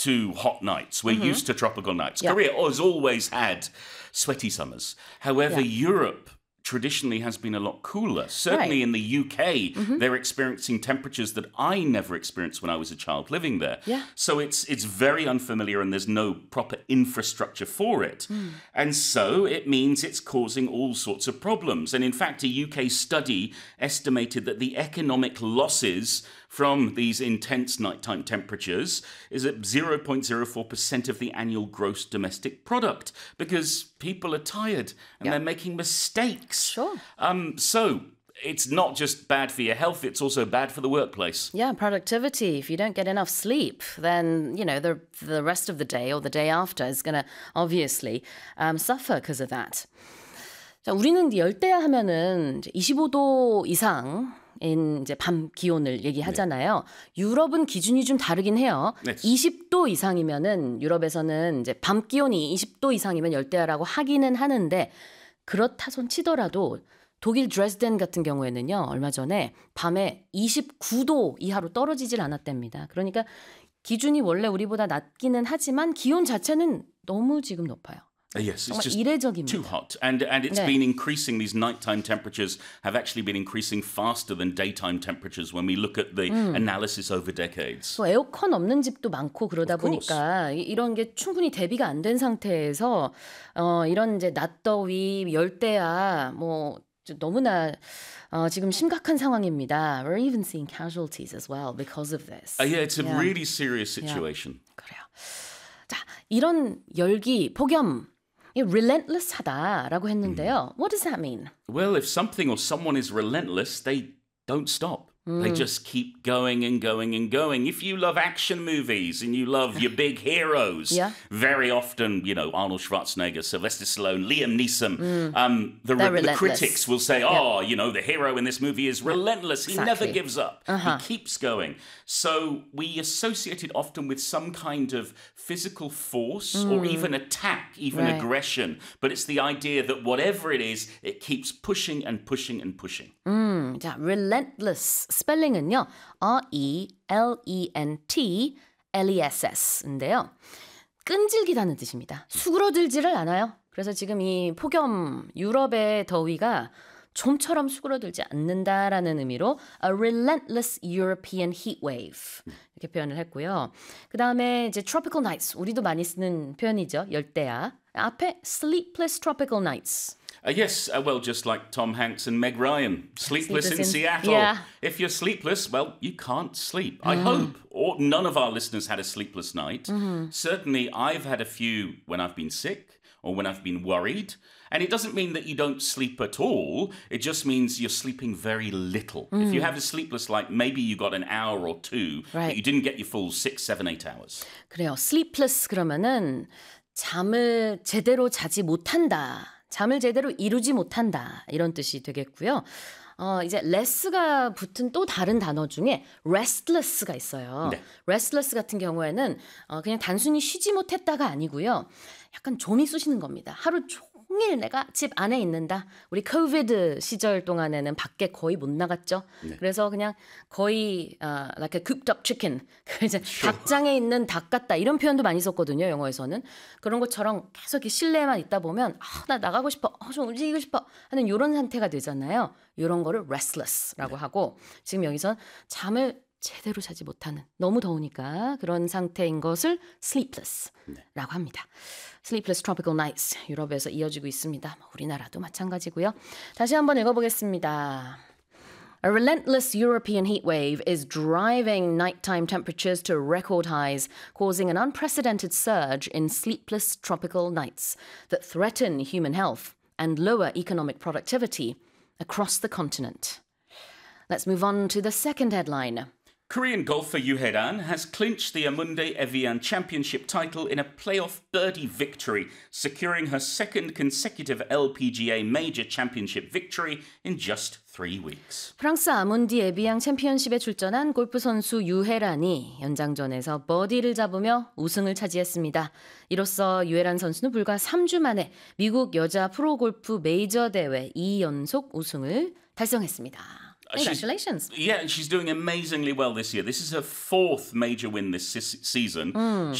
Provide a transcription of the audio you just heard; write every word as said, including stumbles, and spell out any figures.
to hot nights. We're Mm-hmm. used to tropical nights. Yeah. Korea has always had sweaty summers. However, Yeah. Europe traditionally has been a lot cooler. Certainly Right. in the U K, they're experiencing temperatures that I never experienced when I was a child living there. Yeah. So it's it's very unfamiliar and there's no proper infrastructure for it. And so it means it's causing all sorts of problems. And in fact, a U K study estimated that the economic losses from these intense nighttime temperatures is at zero point zero four percent of the annual gross domestic product because people are tired and Yeah. they're making mistakes. Sure. Um, so it's not just bad for your health, it's also bad for the workplace. Yeah, productivity. If you don't get enough sleep, then, you know, the the rest of the day or the day after is going to obviously um, suffer because of that. 자, 우리는 열대야 하면은 이제 이십오 도 이상인 이제 밤 기온을 얘기하잖아요. 유럽은 기준이 좀 다르긴 해요. 네. 이십 도 이상이면은 유럽에서는 이제 밤 기온이 이십 도 이상이면 열대야라고 하기는 하는데 그렇다 손 치더라도 독일 드레스덴 같은 경우에는요. 얼마 전에 밤에 이십구 도 이하로 떨어지질 않았답니다. 그러니까 기준이 원래 우리보다 낮기는 하지만 기온 자체는 너무 지금 높아요. Uh, Yes, it's 정말 just 이례적입니다. too hot. And and it's 네. been increasing, these nighttime temperatures have actually been increasing faster than daytime temperatures when we look at the analysis over decades. 또 에어컨 없는 집도 많고 그러다 Of course. 보니까 이- 이런 게 충분히 대비가 안 된 상태에서 어, 이런 이제 낮더위, 열대야 뭐 저- 너무나 어, 지금 심각한 상황입니다. We're even seeing casualties as well because of this. Uh, yeah, it's a Yeah. really serious situation. 그래요. 자, 이런 열기, 폭염, 이 relentless하다라고 했는데요. What does that mean? Well, if something or someone is relentless, they don't stop. They just keep going and going and going. If you love action movies and you love your big heroes, Yeah. very often, you know, Arnold Schwarzenegger, Sylvester Stallone, Liam Neeson, um, the, They're the relentless. critics will say, oh, you know, the hero in this movie is relentless. He never Exactly. gives up. He keeps going. So we associate it often with some kind of physical force or even attack, even Right. aggression. But it's the idea that whatever it is, it keeps pushing and pushing and pushing. 음, 자, relentless 스펠링은요. R-E-L-E-N-T L-E-S-S인데요. 끈질기다는 뜻입니다. 수그러들지를 않아요. 그래서 지금 이 폭염, 유럽의 더위가 좀처럼 수그러들지 않는다라는 의미로 a relentless European heat wave 이렇게 표현을 했고요. 그 다음에 이제 tropical nights 우리도 많이 쓰는 표현이죠. 열대야. 앞에 sleepless tropical nights. Uh, yes, uh, well, just like Tom Hanks and Meg Ryan, sleepless, Sleepless in, in- Seattle. yeah. If you're sleepless, well, you can't sleep. I hope or none of our listeners had a sleepless night. Certainly, I've had a few when I've been sick or when I've been worried. And it doesn't mean that you don't sleep at all. It just means you're sleeping very little. If you have a sleepless night, maybe you got an hour or two, Right. but you didn't get your full six, seven, eight hours. 그래요. sleepless 그러면은 잠을 제대로 자지 못한다. 잠을 제대로 이루지 못한다. 이런 뜻이 되겠고요. 어, 이제 less가 붙은 또 다른 단어 중에 restless가 있어요. 네. restless 같은 경우에는 어, 그냥 단순히 쉬지 못했다가 아니고요. 약간 좀이 쑤시는 겁니다. 하루 종일 내가 집 안에 있는다. 우리 코비드 시절 동안에는 밖에 거의 못 나갔죠. 그래서 그냥 거의 uh, like a cooped up chicken. 그 이제 닭장에 있는 닭 같다. 이런 표현도 많이 썼거든요. 영어에서는. 그런 것처럼 계속 이렇게 실내에만 있다 보면 아, 나 나가고 싶어. 아, 좀 움직이고 싶어. 하는 이런 상태가 되잖아요. 이런 거를 restless라고 하고 지금 여기선 잠을 제대로 자지 못하는 너무 더우니까 그런 상태인 것을 sleepless라고 합니다. Sleepless tropical nights 유럽에서 이어지고 있습니다. 우리나라도 마찬가지고요. 다시 한번 읽어보겠습니다. A relentless European heat wave is driving nighttime temperatures to record highs, causing an unprecedented surge in sleepless tropical nights that threaten human health and lower economic productivity across the continent. Let's move on to the second headline. Korean golfer Yoo Hae-dan has clinched the Amundi Evian Championship title in a playoff birdie victory, securing her second consecutive L P G A Major Championship victory in just three weeks. 프랑스 아문디 에비앙 챔피언십에 출전한 골프 선수 유헤란이 연장전에서 버디를 잡으며 우승을 차지했습니다. 이로써 유헤란 선수는 불과 삼 주 만에 미국 여자 프로골프 메이저 대회 이 연속 우승을 달성했습니다. Congratulations. She's, yeah, she's doing amazingly well this year. This is her fourth major win this se- season.